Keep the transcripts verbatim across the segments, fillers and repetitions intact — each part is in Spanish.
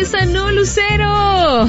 sanó, Lucero.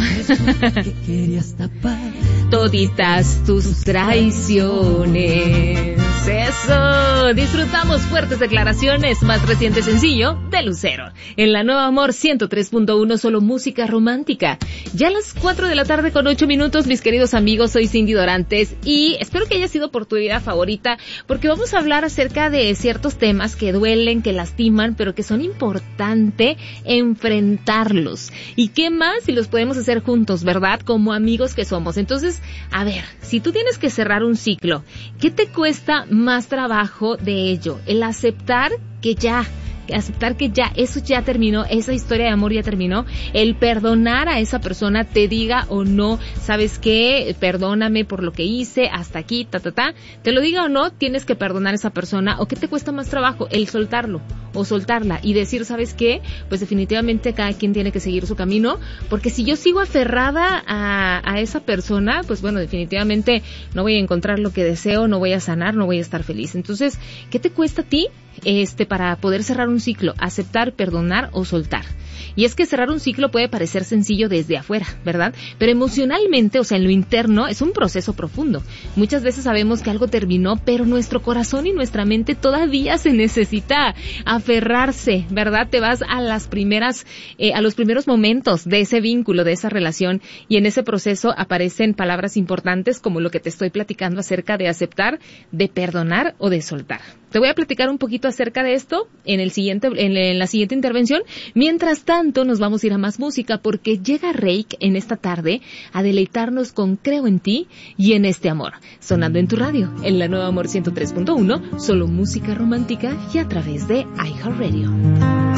Toditas tus traiciones. Eso, disfrutamos fuertes declaraciones, más reciente sencillo de Lucero. En la Nueva Amor ciento tres punto uno, solo música romántica. Ya a las cuatro de la tarde con ocho minutos, mis queridos amigos, soy Cindy Dorantes y espero que haya sido por tu vida favorita, porque vamos a hablar acerca de ciertos temas que duelen, que lastiman, pero que son importante enfrentarlos. ¿Y qué más si los podemos hacer juntos, verdad? Como amigos que somos. Entonces, a ver, si tú tienes que cerrar un ciclo, ¿qué te cuesta más trabajo de ello? El aceptar que ya, aceptar que ya, eso ya terminó, esa historia de amor ya terminó, el perdonar a esa persona, te diga o no, ¿sabes qué? Perdóname por lo que hice, hasta aquí, ta, ta, ta, te lo diga o no, tienes que perdonar a esa persona. ¿O qué te cuesta más trabajo? El soltarlo o soltarla y decir, ¿sabes qué? Pues definitivamente cada quien tiene que seguir su camino, porque si yo sigo aferrada a, a esa persona, pues bueno, definitivamente no voy a encontrar lo que deseo, no voy a sanar, no voy a estar feliz. Entonces, ¿qué te cuesta a ti este para poder cerrar un ciclo? Aceptar, perdonar o soltar. Y es que cerrar un ciclo puede parecer sencillo desde afuera, ¿verdad? Pero emocionalmente, o sea, en lo interno, es un proceso profundo. Muchas veces sabemos que algo terminó, pero nuestro corazón y nuestra mente todavía se necesita aferrarse, ¿verdad? Te vas a las primeras, eh, a los primeros momentos de ese vínculo, de esa relación, y en ese proceso aparecen palabras importantes como lo que te estoy platicando acerca de aceptar, de perdonar o de soltar. Te voy a platicar un poquito acerca de esto en el siguiente, en, en la siguiente intervención. Mientras tanto, nos vamos a ir a más música porque llega Reik en esta tarde a deleitarnos con Creo en ti y en este amor. Sonando en tu radio, en la Nueva Amor ciento tres punto uno, solo música romántica y a través de iHeartRadio.